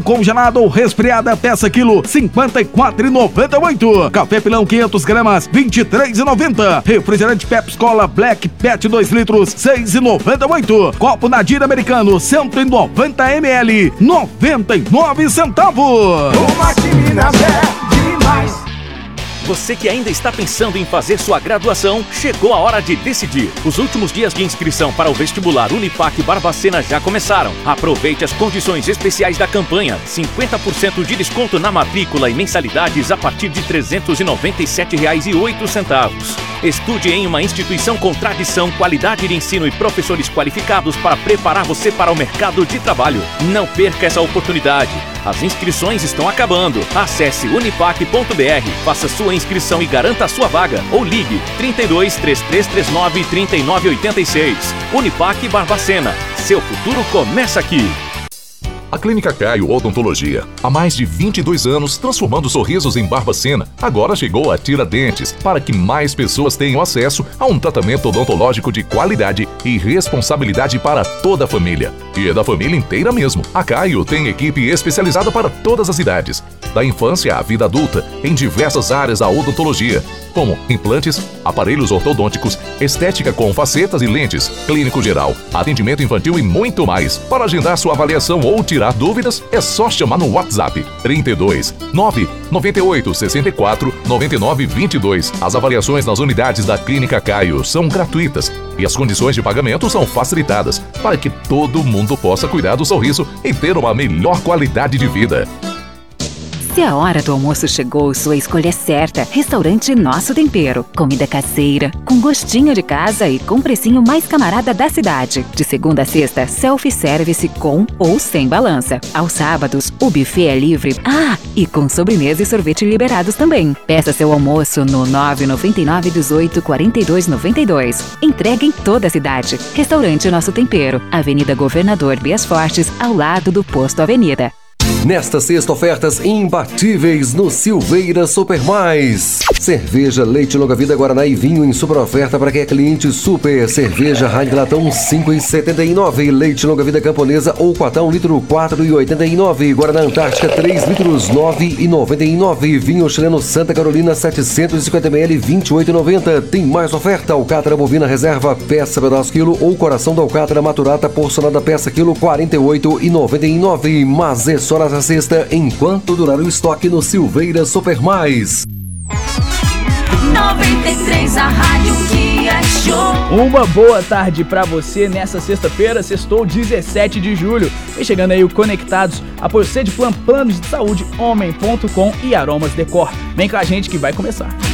Congelado ou resfriada, peça quilo R$ 54,98. Café pilão 500 gramas, R$ 23,90. Refrigerante Pepsi Cola Black PET 2 litros, R$ 6,98. Copo Nadir americano, 190 ml, 99 centavos. Uma de Minas é demais. Você que ainda está pensando em fazer sua graduação, chegou a hora de decidir. Os últimos dias de inscrição para o vestibular Unipac Barbacena já começaram. Aproveite as condições especiais da campanha. 50% de desconto na matrícula e mensalidades a partir de R$ 397,08. Estude em uma instituição com tradição, qualidade de ensino e professores qualificados para preparar você para o mercado de trabalho. Não perca essa oportunidade. As inscrições estão acabando. Acesse unipac.br, faça sua inscrição e garanta a sua vaga. Ou ligue 32 3339 3986. Unipac Barbacena. Seu futuro começa aqui. A Clínica Caio Odontologia, há mais de 22 anos transformando sorrisos em Barbacena, agora chegou a Tiradentes, para que mais pessoas tenham acesso a um tratamento odontológico de qualidade e responsabilidade para toda a família. E é da família inteira mesmo. A Caio tem equipe especializada para todas as idades, da infância à vida adulta, em diversas áreas da odontologia, como implantes, aparelhos ortodônticos, estética com facetas e lentes, clínico geral, atendimento infantil e muito mais. Para agendar sua avaliação ou tirar dúvidas, é só chamar no WhatsApp 32 998 64 99 22. As avaliações nas unidades da Clínica Caio são gratuitas e as condições de pagamento são facilitadas para que todo mundo possa cuidar do sorriso e ter uma melhor qualidade de vida. Se a hora do almoço chegou, sua escolha é certa. Restaurante Nosso Tempero. Comida caseira, com gostinho de casa e com precinho mais camarada da cidade. De segunda a sexta, self-service com ou sem balança. Aos sábados, o buffet é livre. Ah, e com sobremesa e sorvete liberados também. Peça seu almoço no 999 18 42 92. Entrega em toda a cidade. Restaurante Nosso Tempero. Avenida Governador Bias Fortes, ao lado do Posto Avenida. Nesta sexta, ofertas imbatíveis no Silveira Super Mais. Cerveja, leite longa vida, Guaraná e vinho em super oferta para quem é cliente super. Cerveja Heineken latão 5,79. Leite longa vida camponesa ou quatão litro 4,89. Guaraná Antártica 3 litros 9,99. Vinho chileno Santa Carolina 750 ml 28,90. Tem mais oferta. Alcatra bovina reserva peça pedaço quilo ou coração da alcatra maturata porcionada peça quilo 48,99. Mas é só na sexta, enquanto durar o estoque no Silveira Super Mais. 93, a rádio que é show. Uma boa tarde pra você nessa sexta-feira, sextou 17 de julho. Vem chegando aí o Conectados, apoio Cedplan Planos de Saúde, Homem.com e Aromas Decor. Vem com a gente que vai começar.